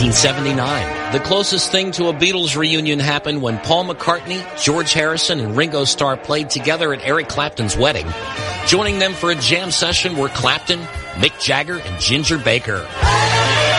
1979. The closest thing to a Beatles reunion happened when Paul McCartney, George Harrison, and Ringo Starr played together at Eric Clapton's wedding. Joining them for a jam session were Clapton, Mick Jagger, and Ginger Baker.